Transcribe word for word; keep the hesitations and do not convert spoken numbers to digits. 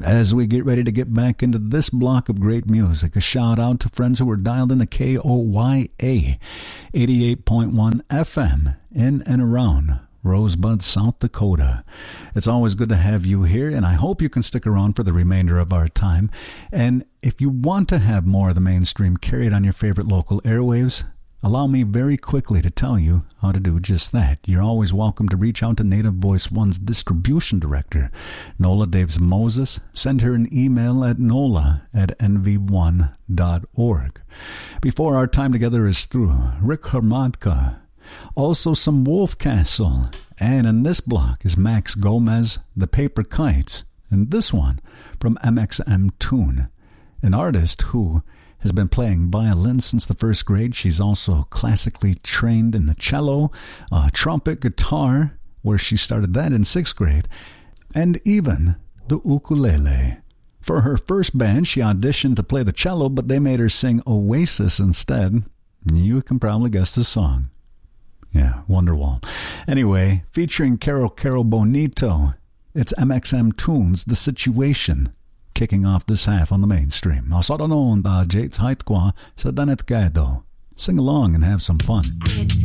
As we get ready to get back into this block of great music, a shout out to friends who were dialed into K O Y A eighty-eight point one F M in and around Rosebud, South Dakota. It's always good to have you here, and I hope you can stick around for the remainder of our time. And if you want to have more of the mainstream carried on your favorite local airwaves, allow me very quickly to tell you how to do just that. You're always welcome to reach out to Native Voice One's distribution director, Nola Daves Moses. Send her an email at nola at n v one dot org. Before our time together is through, Rick Hermadka, also some Wolf Castle, and in this block is Max Gomez, The Paper Kites, and this one from M X M Tune, an artist who has been playing violin since the first grade. She's also classically trained in the cello, uh, trumpet, guitar, where she started that in sixth grade, and even the ukulele. For her first band, she auditioned to play the cello, but they made her sing Oasis instead. You can probably guess the song. Yeah, Wonderwall. Anyway, featuring Caro Caro Bonito, it's M X M Tunes, The Situation, kicking off this half on the mainstream. Sing along and have some fun. It's